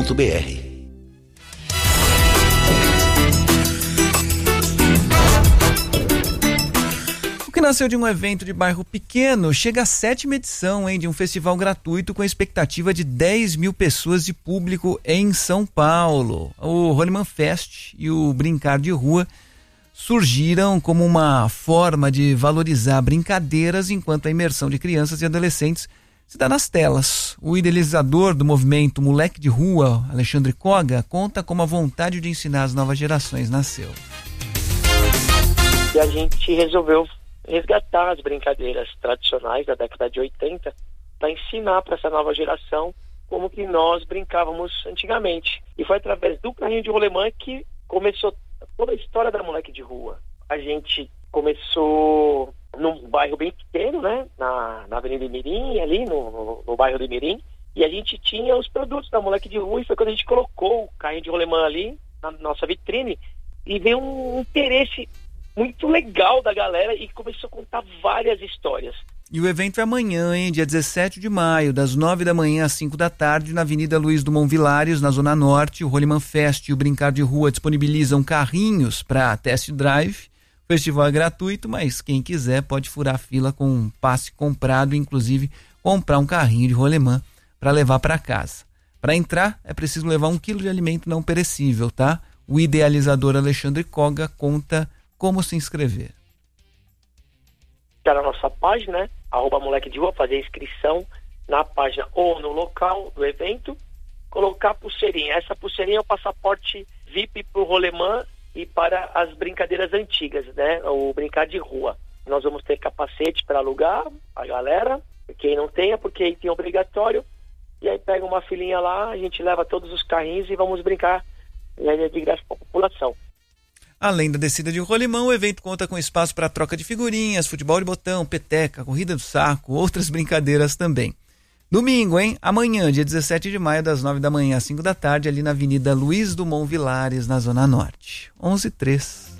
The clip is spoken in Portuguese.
O que nasceu de um evento de bairro pequeno chega à 7ª edição, de um festival gratuito com a expectativa de 10 mil pessoas de público em São Paulo. O Rolimã Fest e o Brincar de Rua surgiram como uma forma de valorizar brincadeiras enquanto a imersão de crianças e adolescentes se dá nas telas. O idealizador do movimento Moleque de Rua, Alexandre Koga, conta como a vontade de ensinar as novas gerações nasceu. E a gente resolveu resgatar as brincadeiras tradicionais da década de 80 para ensinar para essa nova geração como que nós brincávamos antigamente. E foi através do carrinho de rolemã que começou toda a história da Moleque de Rua. A gente começou num bairro bem pequeno, né? Na Avenida Imirim, ali no bairro do Imirim. E a gente tinha os produtos da Moleque de Rua e foi quando a gente colocou o carrinho de rolemã ali na nossa vitrine e veio um interesse muito legal da galera e começou a contar várias histórias. E o evento é amanhã, dia 17 de maio, das 9 da manhã às 5 da tarde, na Avenida Luiz Dumont Vilares, na Zona Norte. O Rolimã Fest e o Brincar de Rua disponibilizam carrinhos para test drive. O festival é gratuito, mas quem quiser pode furar a fila com um passe comprado, inclusive comprar um carrinho de rolemã para levar para casa. Para entrar, é preciso levar 1 quilo de alimento não perecível, tá? O idealizador Alexandre Koga conta como se inscrever. Tá na nossa página, né? @Moleque de Rua, fazer inscrição na página ou no local do evento, colocar a pulseirinha. Essa pulseirinha é o passaporte VIP para o rolemã e para as brincadeiras antigas, né? O Brincar de Rua. Nós vamos ter capacete para alugar a galera, quem não tenha, porque aí tem obrigatório. E aí pega uma filinha lá, a gente leva todos os carrinhos e vamos brincar de graça para a população. Além da descida de rolimão, o evento conta com espaço para troca de figurinhas, futebol de botão, peteca, corrida do saco, outras brincadeiras também. Domingo, amanhã, dia 17 de maio, das 9 da manhã às 5 da tarde, ali na Avenida Luiz Dumont Vilares, na Zona Norte. 11:03.